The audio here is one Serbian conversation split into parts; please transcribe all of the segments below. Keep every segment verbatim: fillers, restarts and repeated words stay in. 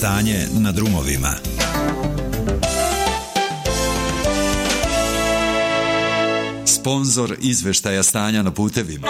stanje na drumovima. Sponzor izveštaja stanja na putevima.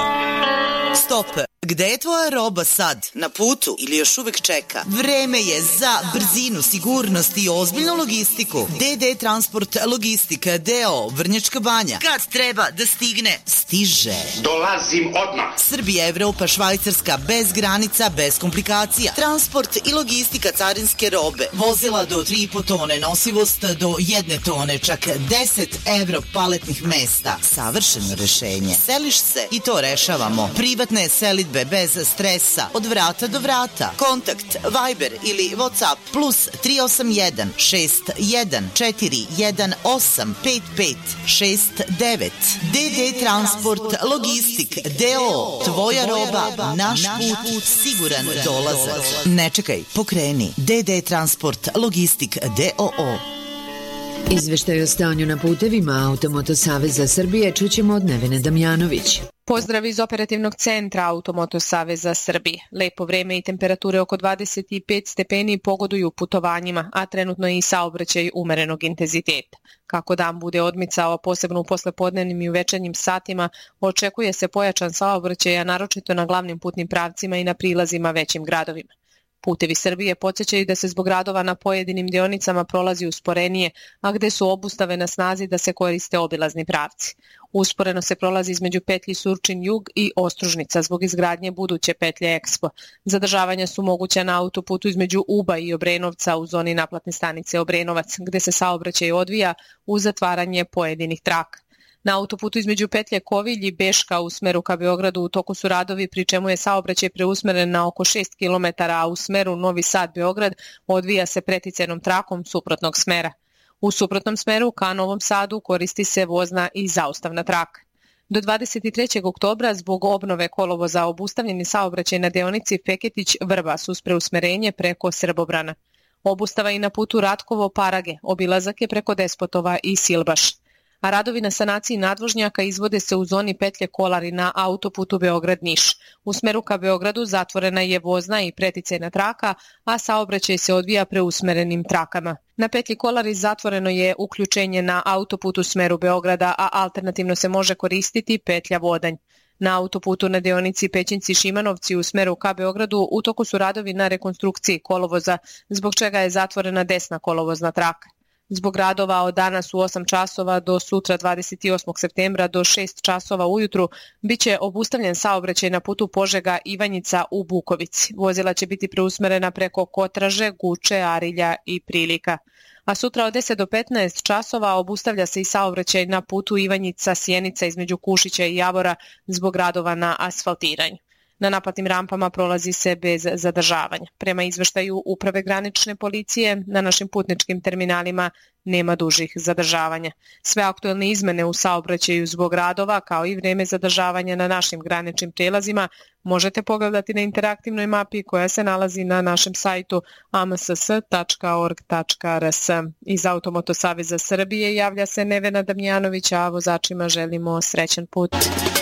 Stop! Gde je tvoja roba sad? Na putu ili još uvek čeka? Vreme je za brzinu, sigurnost i ozbiljnu logistiku. D D Transport Logistika D O O Vrnjačka Banja. Kad treba da stigne, stiže. Dolazim odmah. Srbija, Evropa, Švajcarska, bez granica, bez komplikacija. Transport i logistika carinske robe. Vozila do tri i po tone, nosivost do jedne tone, čak deset evro paletnih mesta. Savršeno rešenje. Seliš se i to rešavamo. Privatne selidbe bez stresa, od vrata do vrata. Kontakt Viber ili WhatsApp plus tri osam jedan šest jedan četiri jedan osam pet pet šest devet. D D Transport Logistik D O O. Tvoja roba, naš put, siguran dolazak. Ne čekaj, pokreni. D D Transport Logistik D O O. Izveštaj o stanju na putevima Automoto Saveza Srbije čućemo od Nevene Damjanović. Pozdrav iz operativnog centra Automoto Saveza Srbije. Lepo vreme i temperature oko dvadeset pet stepeni pogoduju putovanjima, a trenutno je i saobraćaj umerenog intenziteta. Kako dan bude odmicao, posebno u poslepodnevnim i u večernjim satima, očekuje se pojačan saobraćaj, a naročito na glavnim putnim pravcima i na prilazima većim gradovima. Putevi Srbije podsjećaju da se zbog radova na pojedinim deonicama prolazi usporenije, a gde su obustave na snazi da se koriste obilazni pravci. Usporeno se prolazi između petlji Surčin-Jug i Ostružnica zbog izgradnje buduće petlje Ekspo. Zadržavanja su moguća na autoputu između Uba i Obrenovca u zoni naplatne stanice Obrenovac, gde se saobraćaj odvija uz zatvaranje pojedinih traka. Na autoputu između petlje Kovilj i Beška u smeru ka Beogradu u toku su radovi, pri čemu je saobraćaj preusmeren na oko šest kilometara, a u smeru Novi Sad-Beograd odvija se preticajnom trakom suprotnog smera. U suprotnom smeru ka Novom Sadu koristi se vozna i zaustavna traka. Do dvadeset trećeg oktobra zbog obnove kolovoza obustavljen je saobraćaj na deonici Feketić-Vrbas uz preusmerenje preko Srbobrana. Obustava i na putu Ratkovo-Parage, obilazak je preko Despotova i Silbaš. A radovi na sanaciji nadvožnjaka izvode se u zoni petlje Kolari na autoputu Beograd-Niš. U smeru ka Beogradu zatvorena je vozna i preticajna traka, a saobraćaj se odvija preusmerenim trakama. Na petlji Kolari zatvoreno je uključenje na autoputu smeru Beograda, a alternativno se može koristiti petlja Vodanj. Na autoputu na deonici Pećinci-Šimanovci u smeru ka Beogradu u toku su radovi na rekonstrukciji kolovoza, zbog čega je zatvorena desna kolovozna traka. Zbog radova od danas u osam časova do sutra dvadeset osmog septembra do šest časova ujutru biće obustavljen saobraćaj na putu Požega-Ivanjica u Bukovici. Vozila će biti preusmerena preko Kotraže, Guče, Arilja i Prilika. A sutra od deset do petnaest časova obustavlja se i saobraćaj na putu Ivanjica-Sjenica između Kušića i Javora zbog radova na asfaltiranju. Na naplatnim rampama prolazi se bez zadržavanja. Prema izveštaju Uprave granične policije, na našim putničkim terminalima nema dužih zadržavanja. Sve aktuelne izmene u saobraćaju zbog radova, kao i vreme zadržavanja na našim graničnim prelazima, možete pogledati na interaktivnoj mapi koja se nalazi na našem sajtu a m s s tačka org tačka r s. Iz Automoto Saveza Srbije javlja se Nevena Damjanović, a vozačima želimo srećan put.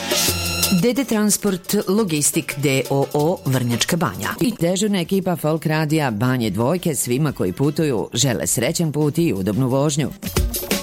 D D Transport Logistik D O O Vrnjačka Banja i dežurna ekipa Folk Radija Banje Dvojke svima koji putuju žele srećan put i udobnu vožnju.